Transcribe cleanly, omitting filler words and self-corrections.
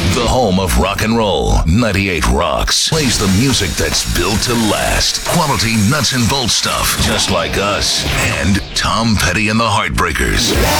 The home of rock and roll. 98 Rocks plays the music that's built to last. Quality nuts and bolts stuff, just like us. And Tom Petty and the Heartbreakers.